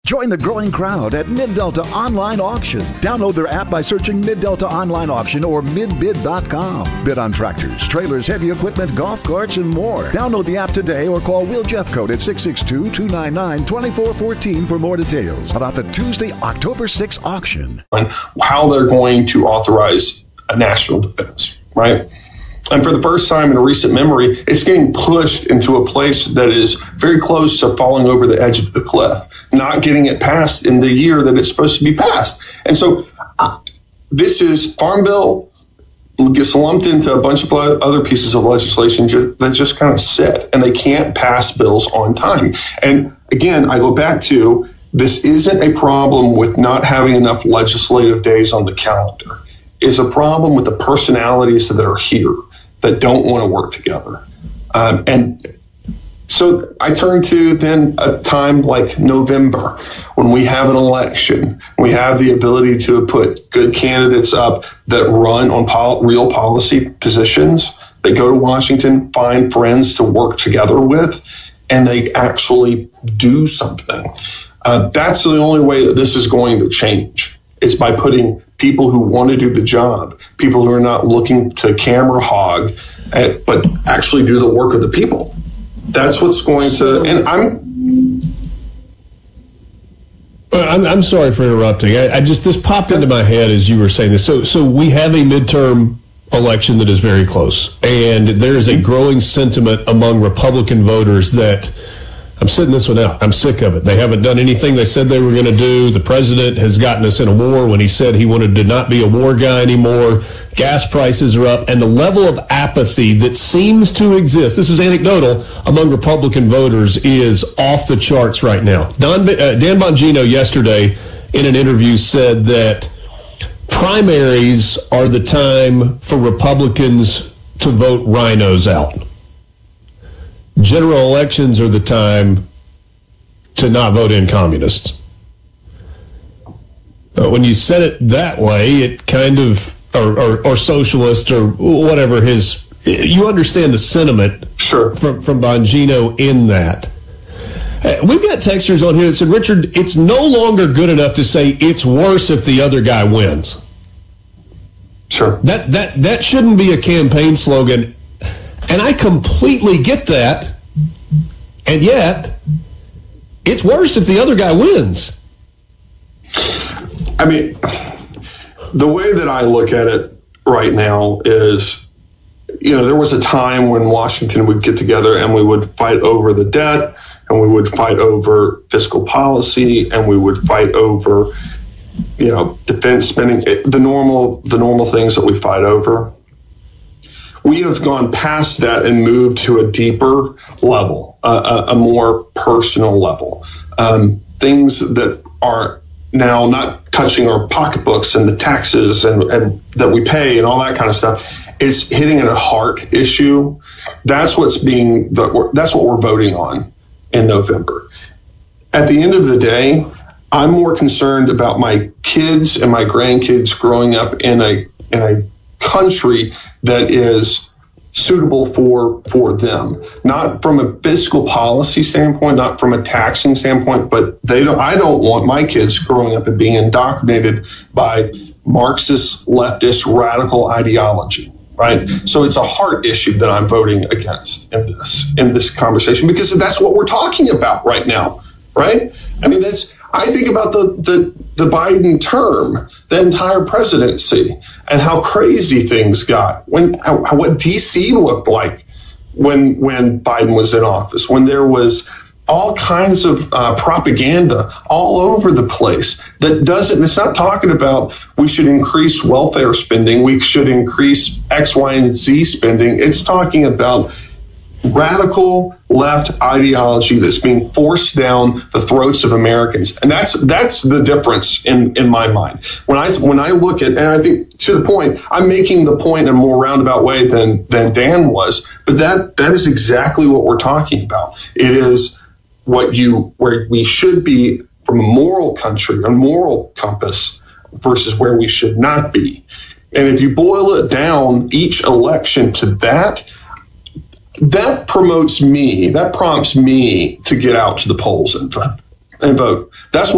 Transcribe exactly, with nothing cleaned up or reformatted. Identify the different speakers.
Speaker 1: Join the growing crowd at Mid-Delta Online Auction. Download their app by searching Mid-Delta Online Auction or mid bid dot com. Bid on tractors, trailers, heavy equipment, golf carts, and more. Download the app today or call Will Jeffcoat at six six two, two nine nine, two four one four for more details about the Tuesday, October sixth auction.
Speaker 2: On how they're going to authorize a national defense, right? And for the first time in recent memory, it's getting pushed into a place that is very close to falling over the edge of the cliff, not getting it passed in the year that it's supposed to be passed. And so uh, this is Farm Bill gets lumped into a bunch of other pieces of legislation just, that just kind of sit, and they can't pass bills on time. And again, I go back to this isn't a problem with not having enough legislative days on the calendar. It's a problem with the personalities that are here that don't want to work together. Um, and so I turn to then a time like November when we have an election. We have the ability to put good candidates up that run on pol- real policy positions. They go to Washington, find friends to work together with, and they actually do something. Uh, that's the only way that this is going to change, is by putting people who want to do the job, people who are not looking to camera hog, uh, but actually do the work of the people. That's what's going to, and I'm...
Speaker 3: I'm, I'm sorry for interrupting. I, I just, this popped into my head as you were saying this. So, so we have a midterm election that is very close, and there is a growing sentiment among Republican voters that I'm sitting this one out. I'm sick of it. They haven't done anything they said they were going to do. The president has gotten us in a war when he said he wanted to not be a war guy anymore. Gas prices are up, and the level of apathy that seems to exist, this is anecdotal, among Republican voters is off the charts right now. Don, uh, Dan Bongino yesterday in an interview said that primaries are the time for Republicans to vote rhinos out. General elections are the time to not vote in communists. But when you said it that way, it kind of, or, or, or socialist or whatever his, you understand the sentiment
Speaker 2: sure.
Speaker 3: from, from Bongino in that. Uh, we've got texters on here that said, Richard, it's no longer good enough to say it's worse if the other guy wins.
Speaker 2: Sure.
Speaker 3: That, that, that shouldn't be a campaign slogan. And I completely get that, and yet it's worse if the other guy wins.
Speaker 2: I mean, the way that I look at it right now is, you know, there was a time when Washington would get together and we would fight over the debt, and we would fight over fiscal policy, and we would fight over, you know, defense spending, the normal, the normal things that we fight over. We have gone past that and moved to a deeper level, uh, a, a more personal level. Um, things that are now not touching our pocketbooks and the taxes and, and that we pay and all that kind of stuff is hitting at a heart issue. That's what's being, that's what we're voting on in November. At the end of the day, I'm more concerned about my kids and my grandkids growing up in a in a country that is suitable for for them, not from a fiscal policy standpoint, not from a taxing standpoint, but they don't. I don't want my kids growing up and being indoctrinated by Marxist, leftist, radical ideology. Right, so it's a heart issue that I'm voting against in this in this conversation, because that's what we're talking about right now. Right, I mean, that's. I think about the, the, the Biden term, the entire presidency, and how crazy things got. When how, what D C looked like when when Biden was in office, when there was all kinds of uh, propaganda all over the place that doesn't, it's not talking about we should increase welfare spending, we should increase X, Y, and Z spending. It's talking about radical left ideology that's being forced down the throats of Americans. And that's that's the difference in, in my mind. When I when I look at, and I think to the point, I'm making the point in a more roundabout way than than Dan was, but that that is exactly what we're talking about. It is what you where we should be from a moral country, a moral compass, versus where we should not be. And if you boil it down, each election to that, that promotes me, that prompts me to get out to the polls and, and vote. That's